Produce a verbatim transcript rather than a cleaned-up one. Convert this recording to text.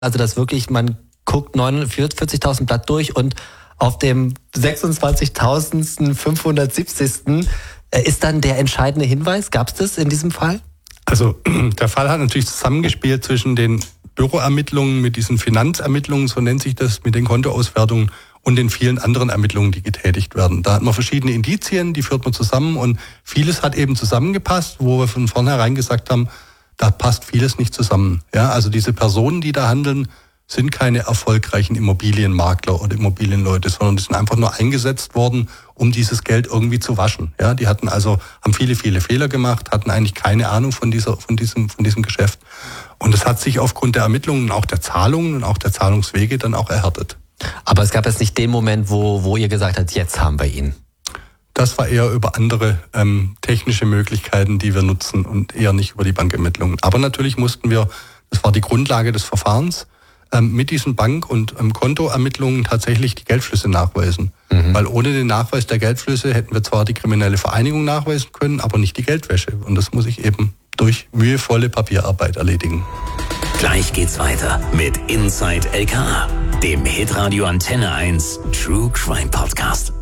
Also dass wirklich, man guckt vierzigtausend Blatt durch und auf dem sechsundzwanzigtausendfünfhundertsiebzig. ist dann der entscheidende Hinweis. Gab es das in diesem Fall? Also der Fall hat natürlich zusammengespielt zwischen den Büroermittlungen mit diesen Finanzermittlungen, so nennt sich das, mit den Kontoauswertungen und den vielen anderen Ermittlungen, die getätigt werden. Da hat man verschiedene Indizien, die führt man zusammen und vieles hat eben zusammengepasst, wo wir von vornherein gesagt haben, da passt vieles nicht zusammen. Ja, also diese Personen, die da handeln, sind keine erfolgreichen Immobilienmakler oder Immobilienleute, sondern die sind einfach nur eingesetzt worden, um dieses Geld irgendwie zu waschen. Ja, die hatten also, haben viele, viele Fehler gemacht, hatten eigentlich keine Ahnung von dieser, von diesem, von diesem Geschäft. Und es hat sich aufgrund der Ermittlungen, auch der Zahlungen und auch der Zahlungswege dann auch erhärtet. Aber es gab jetzt nicht den Moment, wo, wo ihr gesagt habt, jetzt haben wir ihn. Das war eher über andere ähm, technische Möglichkeiten, die wir nutzen und eher nicht über die Bankermittlungen. Aber natürlich mussten wir, das war die Grundlage des Verfahrens, ähm, mit diesen Bank- und ähm, Kontoermittlungen tatsächlich die Geldflüsse nachweisen. Mhm. Weil ohne den Nachweis der Geldflüsse hätten wir zwar die kriminelle Vereinigung nachweisen können, aber nicht die Geldwäsche. Und das muss ich eben durch mühevolle Papierarbeit erledigen. Gleich geht's weiter mit Inside L K A, dem Hitradio Antenne eins True Crime Podcast.